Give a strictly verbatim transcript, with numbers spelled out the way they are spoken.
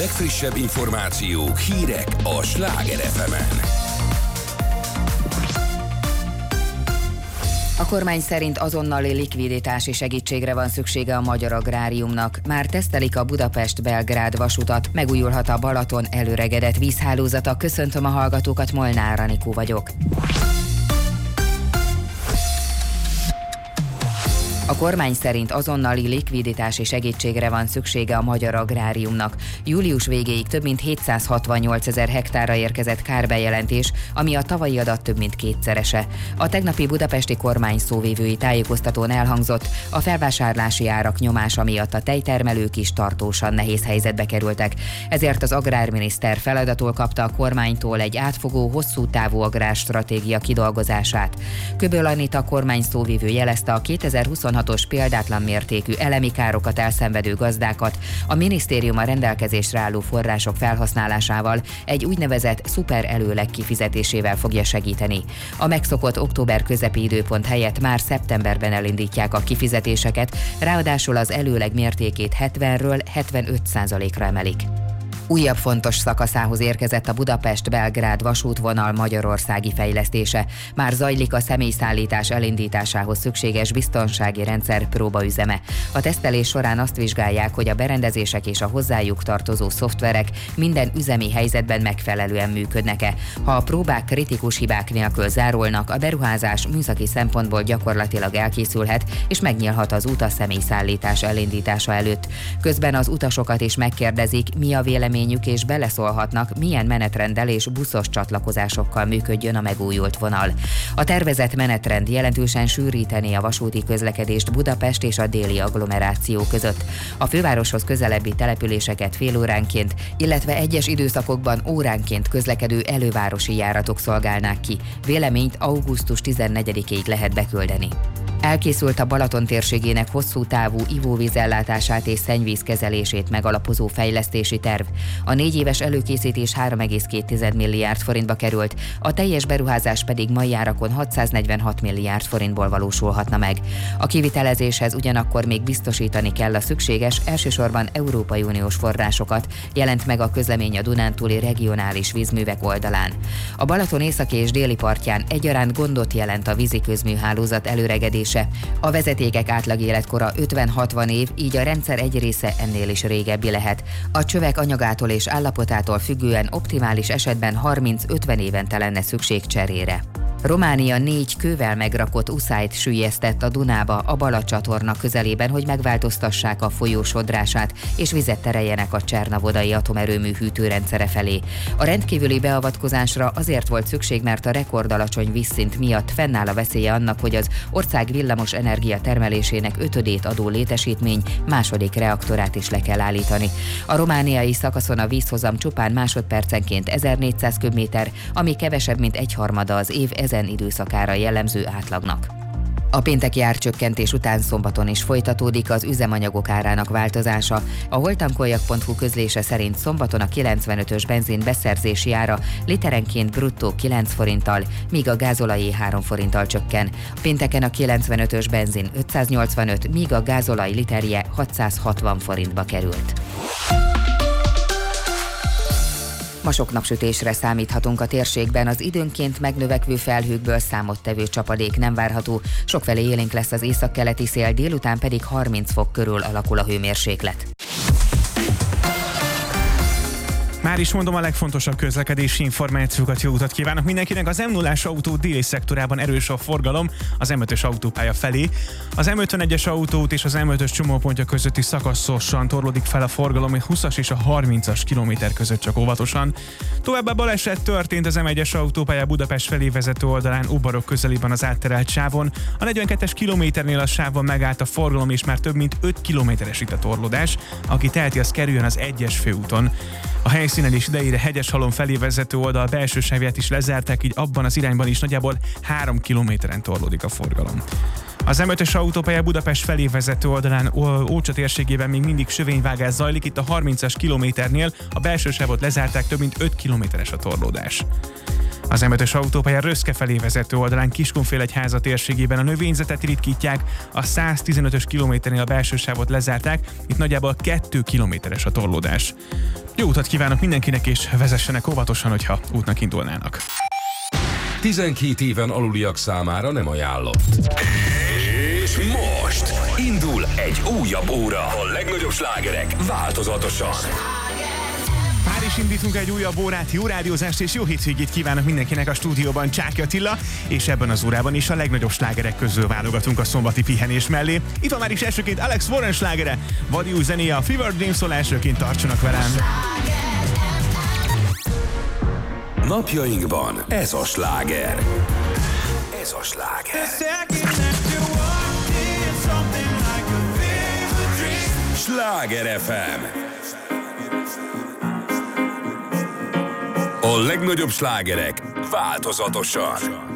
legfrissebb információk, hírek a Sláger ef emen. A kormány szerint azonnali likviditási segítségre van szüksége a magyar agráriumnak. Már tesztelik a Budapest-Belgrád vasutat, megújulhat a Balaton előregedett vízhálózata. Köszöntöm a hallgatókat, Molnár Anikó vagyok. A kormány szerint azonnali likviditási segítségre van szüksége a magyar agráriumnak. Július végéig több mint hétszázhatvannyolcezer hektárra érkezett kárbejelentés, ami a tavalyi adat több mint kétszerese. A tegnapi budapesti kormány szóvivői tájékoztatón elhangzott, a felvásárlási árak nyomása miatt a tejtermelők is tartósan nehéz helyzetbe kerültek. Ezért az agrárminiszter feladatul kapta a kormánytól egy átfogó, hosszú távú agrárstratégia kidolgozását. Köböl Anita kormány szóvivő jelezte, a kétezer-huszonhatos példátlan mértékű elemi károkat elszenvedő gazdákat a minisztérium a rendelkezésre álló források felhasználásával egy úgynevezett szuper előleg kifizetésével fogja segíteni. A megszokott október közepi időpont helyett már szeptemberben elindítják a kifizetéseket, ráadásul az előleg mértékét hetvenről hetvenöt százalékra emelik. Újabb fontos szakaszához érkezett a Budapest-Belgrád vasútvonal magyarországi fejlesztése. Már zajlik a személyszállítás elindításához szükséges biztonsági rendszer próbaüzeme. A tesztelés során azt vizsgálják, hogy a berendezések és a hozzájuk tartozó szoftverek minden üzemi helyzetben megfelelően működnek-e. Ha a próbák kritikus hibák nélkül zárulnak, a beruházás műszaki szempontból gyakorlatilag elkészülhet, és megnyílhat az út a személyszállítás elindítása előtt. Közben az utasokat is megkérdezik, mi a vélemény és beleszólhatnak, milyen menetrenddel és buszos csatlakozásokkal működjön a megújult vonal. A tervezett menetrend jelentősen sűrítené a vasúti közlekedést Budapest és a déli agglomeráció között. A fővároshoz közelebbi településeket félóránként, illetve egyes időszakokban óránként közlekedő elővárosi járatok szolgálnák ki. Véleményt augusztus tizennegyedikéig lehet beküldeni. Elkészült a Balaton térségének hosszú távú ivóvízellátását és szennyvízkezelését megalapozó fejlesztési terv. A négy éves előkészítés három egész két milliárd forintba került, a teljes beruházás pedig mai árakon hatszáznegyvenhat milliárd forintból valósulhatna meg. A kivitelezéshez ugyanakkor még biztosítani kell a szükséges, elsősorban Európai Uniós forrásokat, jelent meg a közlemény a Dunántúli regionális vízművek oldalán. A Balaton északi és déli partján egyaránt gondot jelent a víziközműhálózat előregedése. A vezetékek átlag életkora ötven-hatvan év, így a rendszer egy része ennél is régebbi lehet. A csövek anyagától és állapotától függően optimális esetben harminc-ötven évente lenne szükség cserére. Románia négy kővel megrakott uszályt süllyesztett a Dunába a Balaton csatorna közelében, hogy megváltoztassák a folyó sodrását és vizet tereljenek a Csernavodai atomerőmű hűtőrendszere felé. A rendkívüli beavatkozásra azért volt szükség, mert a rekordalacsony vízszint miatt fennáll a veszélye annak, hogy az ország villamos energia termelésének ötödét adó létesítmény második reaktorát is le kell állítani. A romániai szakaszon a vízhozam csupán másodpercenként ezernégyszáz köbméter, ami kevesebb, mint egyharmada az év ezen időszakára jellemző átlagnak. A pénteki árcsökkentés után szombaton is folytatódik az üzemanyagok árának változása. A holtankoljak pont hu közlése szerint szombaton a kilencvenötös benzin beszerzési ára literenként bruttó kilenc forinttal, míg a gázolajé három forinttal csökken. Pénteken a kilencvenötös benzin ötszáznyolcvanöt, míg a gázolaj literje hatszázhatvan forintba került. Ma sok napsütésre számíthatunk a térségben, az időnként megnövekvő felhőkből számottevő csapadék nem várható, sokfelé élénk lesz az északkeleti szél, délután pedig harminc fok körül alakul a hőmérséklet. Már is mondom a legfontosabb közlekedési információkat, jó utat kívánok mindenkinek. Az em nullás autó déli szektorában erős a forgalom az em ötös autópálya felé. Az em ötvenegyes autóút és az em ötös csomópontja közötti szakaszosan torlódik fel a forgalom, a huszas és a harmincas kilométer között csak óvatosan. Továbbá baleset történt az em egyes autópálya Budapest felé vezető oldalán Ubarok közelében az átterelt sávon. A negyvenkettes kilométernél a sávon megállt a forgalom, és már több mint öt kilométeres itt a torlódás. Aki teheti, az kerüljön az egyes főúton. A helyszínen is idejére Hegyeshalom felé vezető oldal belső sávját is lezárták, így abban az irányban is nagyjából három kilométeren torlódik a forgalom. Az em ötös autópálya Budapest felé vezető oldalán Ócsa térségében még mindig sövényvágás zajlik, itt a harmincas kilométernél a belső sávot lezárták, több mint öt kilométeres a torlódás. Az em ötös autópálya Röszke felé vezető oldalán Kiskunfélegyháza térségében a növényzetet ritkítják, a száztizenötös kilométernél a belső sávot lezárták, itt nagyjából két kilométeres a torlódás. Jó utat kívánok mindenkinek, és vezessenek óvatosan, hogyha útnak indulnának. tizenkét éven aluliak számára nem ajánlott. És most indul egy újabb óra. A legnagyobb slágerek változatosan. Már is indítunk egy újabb órát, jó rádiózást és jó hétvégét kívánok mindenkinek a stúdióban, Csáky Attila, és ebben az órában is a legnagyobb slágerek közül válogatunk a szombati pihenés mellé. Itt van már is elsőként Alex Warren slágere, vadi új zenéje, a Fever Dream szól elsőként, tartsanak velem! Napjainkban ez a sláger. Ez a sláger. Sláger ef em. A legnagyobb slágerek változatosan.